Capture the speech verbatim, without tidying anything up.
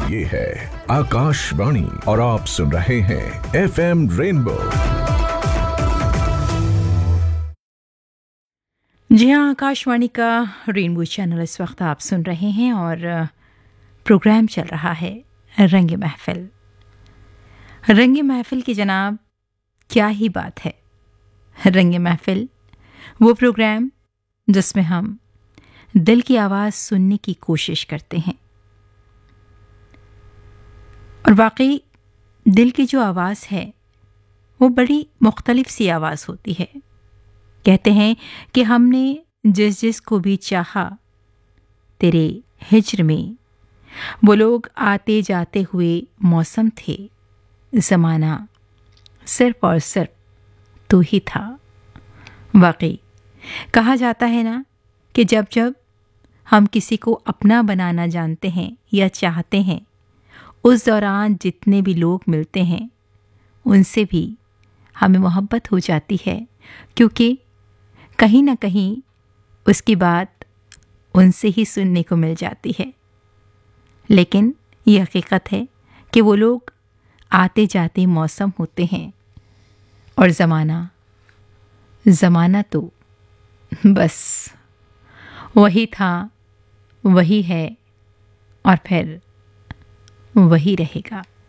ये है आकाशवाणी और आप सुन रहे हैं एफ एम रेनबो। जी हाँ, आकाशवाणी का रेनबो चैनल इस वक्त आप सुन रहे हैं और प्रोग्राम चल रहा है रंग महफिल। रंग महफिल की जनाब क्या ही बात है। रंग महफिल वो प्रोग्राम जिसमें हम दिल की आवाज़ सुनने की कोशिश करते हैं और वाकई दिल की जो आवाज़ है वो बड़ी मुख्तलिफ सी आवाज़ होती है। कहते हैं कि हमने जिस जिस को भी चाहा तेरे हिज्र में, वो लोग आते जाते हुए मौसम थे, ज़माना सिर्फ और सिर्फ तू ही था। वाकई कहा जाता है ना कि जब जब हम किसी को अपना बनाना जानते हैं या चाहते हैं, उस दौरान जितने भी लोग मिलते हैं उनसे भी हमें मोहब्बत हो जाती है, क्योंकि कहीं ना कहीं उसकी बात उनसे ही सुनने को मिल जाती है। लेकिन ये हकीकत है कि वो लोग आते जाते मौसम होते हैं और ज़माना ज़माना तो बस वही था, वही है और फिर वही रहेगा।